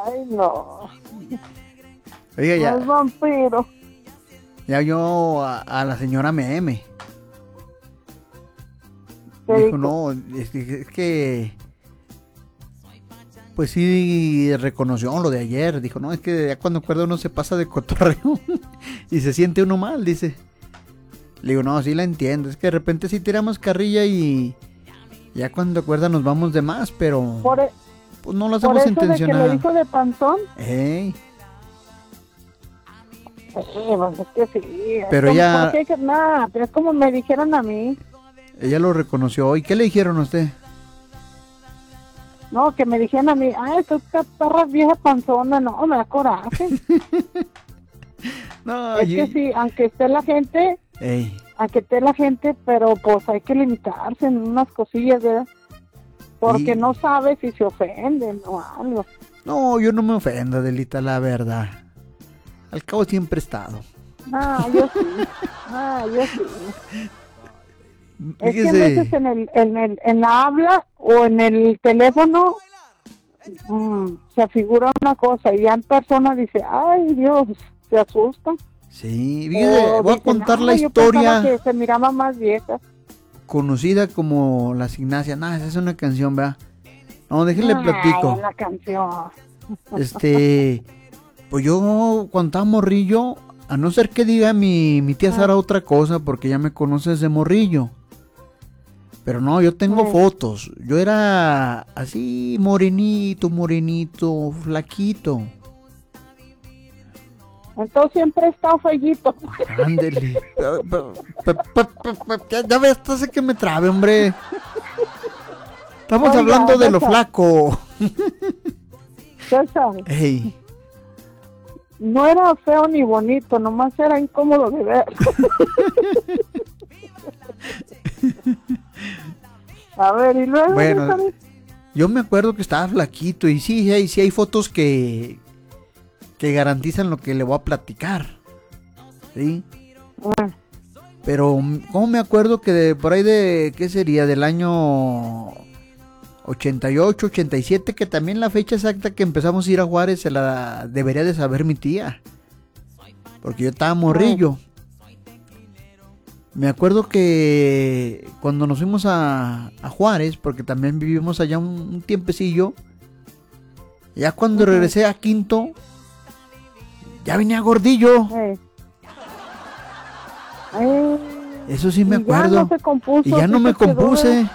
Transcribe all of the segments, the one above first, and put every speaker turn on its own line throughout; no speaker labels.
Ay, no.
Oiga, ya.
No es vampiro.
Ya yo a la señora Meme.
¿Qué
Dijo,
dijo?
no, es que... Pues sí, reconoció lo de ayer. Dijo, no, es que ya cuando acuerda uno se pasa de cotorreo y se siente uno mal, dice. Le digo, no, sí la entiendo. Es que de repente sí tiramos carrilla y ya cuando acuerda nos vamos de más, pero pues no lo
Por
hacemos
eso de que le
intencional.
dijo de panzón.
Ey,
Pues es que sí. Es
Pero
como,
ella-
nada, es como me dijeron a mí.
ella lo reconoció. ¿Y qué le dijeron a usted?
No, que me dijeron a mí, esta perra vieja panzona, no, me da coraje.
No,
Es que sí, aunque esté la gente,
Ey,
pero pues hay que limitarse en unas cosillas, ¿verdad? Porque
Sí.
no sabe si se ofenden o algo.
no, yo no me ofendo, Delita, la verdad. Al cabo siempre he estado.
Yo sí. Yo sí. Es que a
Fíjese,
veces en la habla o en el teléfono se afigura una cosa y ya en persona dice, ay Dios, se asusta.
sí, fíjese,
O
voy a
dicen,
contar la
yo pensaba
historia
que se miraba más vieja.
conocida como Las Ignacias. Nah, esa es una canción, ¿verdad? No, déjenle
Ay,
platico.
la canción.
Pues yo cuando estaba morrillo, a no ser que diga mi tía Sara otra cosa, porque ya me conoces de morrillo. Pero no, yo tengo fotos. Yo era así morenito, flaquito.
Entonces siempre he estado fellito.
Ándele. Ya ves, hace que me trabe, hombre. Estamos
Oiga,
hablando de lo
César.
flaco.
César,
Ey,
no era feo ni bonito, nomás era incómodo de ver. A ver, y luego...
bueno,
César?
yo me acuerdo que estaba flaquito y sí hay fotos que garantizan lo que le voy a platicar. ¿Sí? Pero, ¿cómo me acuerdo que por ahí ¿qué sería? Del año 88, 87, que también la fecha exacta que empezamos a ir a Juárez se la debería de saber mi tía. Porque yo estaba morrillo. Me acuerdo que cuando nos fuimos a Juárez, porque también vivimos allá un tiempecillo, ya cuando regresé a Quinto, ya venía gordillo. Eso sí me acuerdo.
Ya no se compuso.
Y ya no
sí
me
se quedó,
compuse.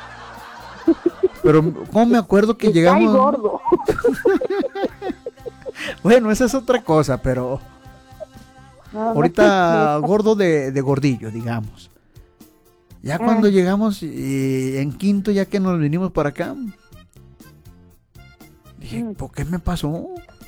Pero ¿cómo me acuerdo que
y cae
llegamos?
gordo.
Bueno, esa es otra cosa, pero ahorita gordo de gordillo, digamos. Ya cuando llegamos en Quinto, ya que nos vinimos para acá, dije, ¿por qué me pasó?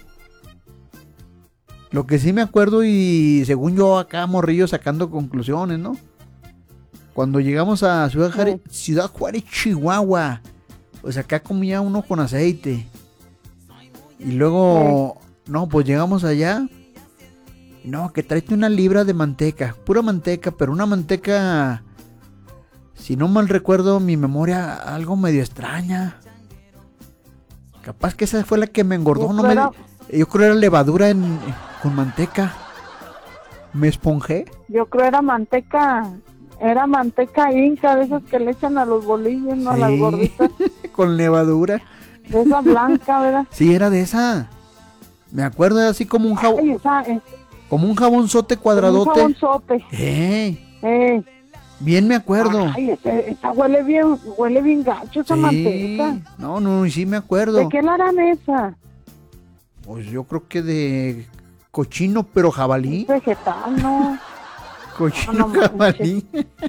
Lo que sí me acuerdo, y según yo acá morrillo sacando conclusiones, ¿no? Cuando llegamos a Ciudad Juárez, Chihuahua, pues acá comía uno con aceite. Y luego, no, pues llegamos allá. No, que tráete una libra de manteca, pura manteca, pero una manteca, si no mal recuerdo mi memoria, algo medio extraña. Capaz que esa fue la que me engordó, yo creo era levadura con manteca. Me esponjé.
Yo creo era manteca inca, de esas que le echan a los bolillos, no a las gorditas.
Con levadura.
De esa blanca, ¿verdad?
Sí, era de esa. Me acuerdo así como un jabón. Como un jabonzote cuadradote.
Un jabonzote.
Bien me acuerdo.
Ay, esa huele bien gacho esa manteca.
No, sí me acuerdo.
¿De qué la harán esa?
Pues yo creo que de cochino, pero jabalí.
Es vegetal, ¿no?
Cochino jabalí.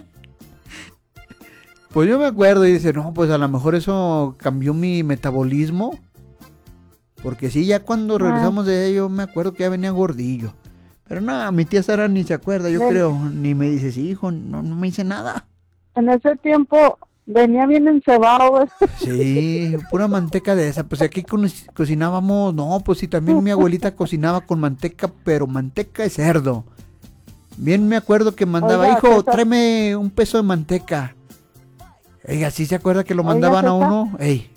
Pues yo me acuerdo y dice, no, pues a lo mejor eso cambió mi metabolismo. Porque sí, ya cuando regresamos de ello, me acuerdo que ya venía gordillo. Pero nada, mi tía Sara ni se acuerda, yo creo. Ni me dice, sí, hijo, no me dice nada.
En ese tiempo venía bien encebado, ¿ves?
Sí, pura manteca de esa. Pues aquí cocinábamos, no, pues sí, también mi abuelita cocinaba con manteca, pero manteca de cerdo. Bien me acuerdo que mandaba,
Oiga,
hijo,
César,
tráeme un peso de manteca. Ella sí se acuerda que lo mandaban a uno. Ey.